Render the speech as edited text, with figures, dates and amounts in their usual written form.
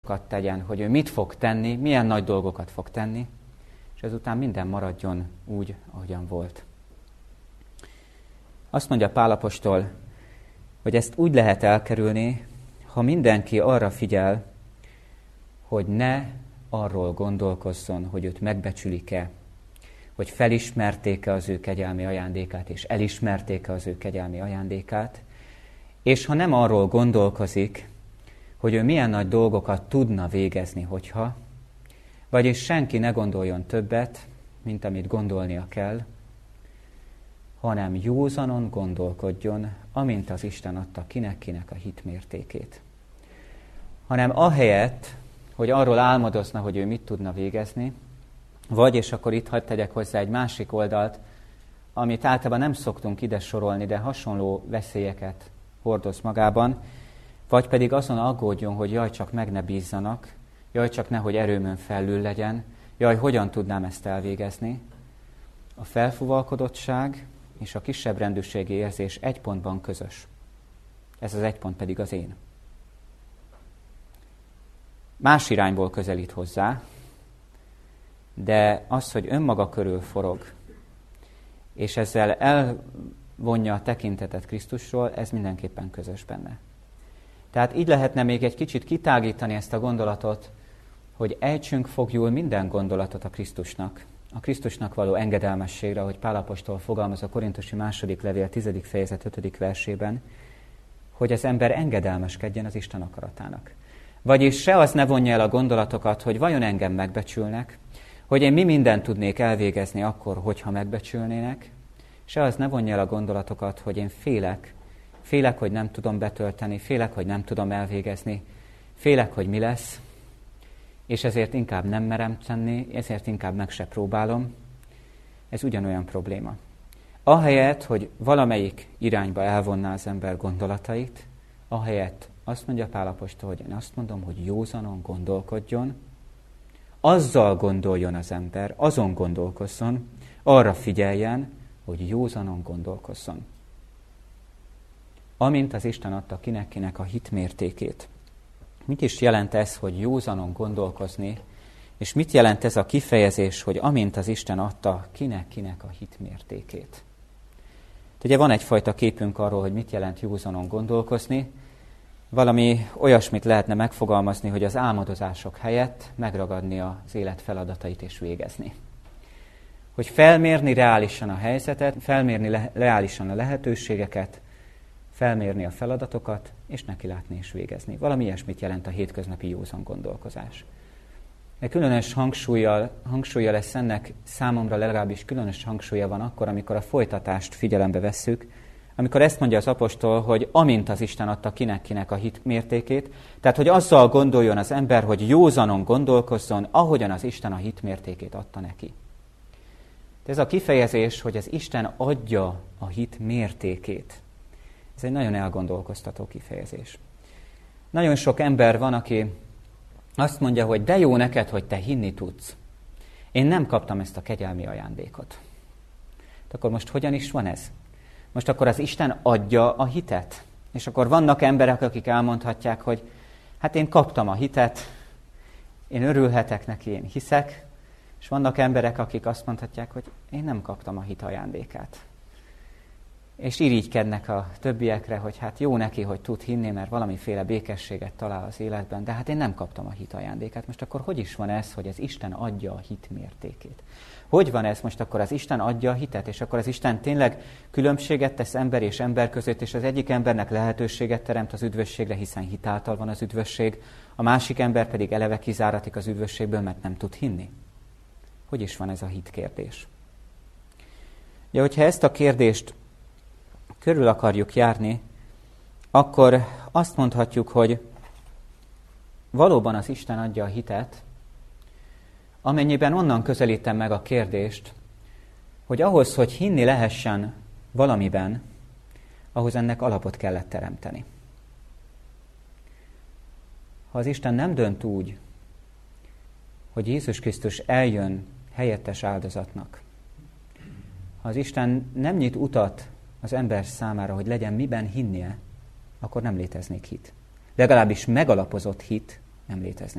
gondolatokat tegyen, hogy ő mit fog tenni, milyen nagy dolgokat fog tenni, és ezután minden maradjon úgy, ahogyan volt. Azt mondja Pál apostol, hogy ezt úgy lehet elkerülni, ha mindenki arra figyel, hogy ne arról gondolkozzon, hogy őt megbecsülik-e, hogy felismerték-e az ő kegyelmi ajándékát, és elismerték-e az ő kegyelmi ajándékát, és ha nem arról gondolkozik, hogy ő milyen nagy dolgokat tudna végezni, hogyha, vagyis senki ne gondoljon többet, mint amit gondolnia kell, hanem józanon gondolkodjon, amint az Isten adta kinek a hit mértékét. Hanem ahelyett, hogy arról álmodozna, hogy ő mit tudna végezni, vagy, és akkor itt hadd tegyek hozzá egy másik oldalt, amit általában nem szoktunk ide sorolni, de hasonló veszélyeket hordoz magában, vagy pedig azon aggódjon, hogy jaj, csak meg ne bízzanak, jaj, csak nehogy erőmön felül legyen, jaj, hogyan tudnám ezt elvégezni. A felfúvalkodottság és a kisebb rendűségi érzés egy pontban közös. Ez az egy pont pedig az én. Más irányból közelít hozzá, de az, hogy önmaga körül forog, és ezzel elvonja a tekintetet Krisztusról, ez mindenképpen közös benne. Tehát így lehetne még egy kicsit kitágítani ezt a gondolatot, hogy ejtsünk fogjul minden gondolatot a Krisztusnak való engedelmességre, ahogy Pál apostol fogalmaz a Korintusi második levél 10. fejezet 5. versében, hogy az ember engedelmeskedjen az Isten akaratának. Vagyis se az ne vonja el a gondolatokat, hogy vajon engem megbecsülnek, hogy én mi mindent tudnék elvégezni akkor, hogyha megbecsülnének, se az ne vonja el a gondolatokat, hogy én félek, hogy nem tudom betölteni, félek, hogy nem tudom elvégezni, félek, hogy mi lesz, és ezért inkább nem merem tenni, ezért inkább meg se próbálom. Ez ugyanolyan probléma. Ahelyett, hogy valamelyik irányba elvonná az ember gondolatait, ahelyett azt mondja Pál apostol, hogy én azt mondom, hogy józanon gondolkodjon, azzal gondoljon az ember, azon gondolkozzon, arra figyeljen, hogy józanon gondolkozzon. Amint az Isten adta kinek a hit mértékét. Mit is jelent ez, hogy józanon gondolkozni, és mit jelent ez a kifejezés, hogy amint az Isten adta kinek a hit mértékét? Ugye van egyfajta képünk arról, hogy mit jelent józanon gondolkozni. Valami olyasmit lehetne megfogalmazni, hogy az álmodozások helyett megragadni az élet feladatait és végezni. Hogy felmérni reálisan a helyzetet, felmérni reálisan a lehetőségeket, felmérni a feladatokat, és nekilátni és végezni. Valami ilyesmit jelent a hétköznapi józan gondolkozás. De különös hangsúlya lesz ennek, számomra legalábbis különös hangsúlya van akkor, amikor a folytatást figyelembe vesszük, amikor ezt mondja az apostol, hogy amint az Isten adta kinek a hit mértékét, tehát hogy azzal gondoljon az ember, hogy józanon gondolkozzon, ahogyan az Isten a hit mértékét adta neki. De ez a kifejezés, hogy az Isten adja a hit mértékét, ez egy nagyon elgondolkoztató kifejezés. Nagyon sok ember van, aki azt mondja, hogy de jó neked, hogy te hinni tudsz. Én nem kaptam ezt a kegyelmi ajándékot. De akkor most hogyan is van ez? Most akkor az Isten adja a hitet? És akkor vannak emberek, akik elmondhatják, hogy hát én kaptam a hitet, én örülhetek neki, én hiszek, és vannak emberek, akik azt mondhatják, hogy én nem kaptam a hit ajándékát. És irigykednek a többiekre, hogy hát jó neki, hogy tud hinni, mert valamiféle békességet talál az életben, de hát én nem kaptam a hit ajándékát. Most akkor hogy is van ez, hogy az Isten adja a hit mértékét? Hogy van ez most akkor az Isten adja a hitet, és akkor az Isten tényleg különbséget tesz ember és ember között, és az egyik embernek lehetőséget teremt az üdvösségre, hiszen hit által van az üdvösség, a másik ember pedig eleve kizáratik az üdvösségből, mert nem tud hinni? Hogy is van ez a hit kérdés? Ja, hogyha ezt a kérdést körül akarjuk járni, akkor azt mondhatjuk, hogy valóban az Isten adja a hitet, amennyiben onnan közelítem meg a kérdést, hogy ahhoz, hogy hinni lehessen valamiben, ahhoz ennek alapot kellett teremteni. Ha az Isten nem dönt úgy, hogy Jézus Krisztus eljön helyettes áldozatnak, ha az Isten nem nyit utat az ember számára, hogy legyen miben hinnie, akkor nem léteznék hit. Legalábbis megalapozott hit nem léteznék.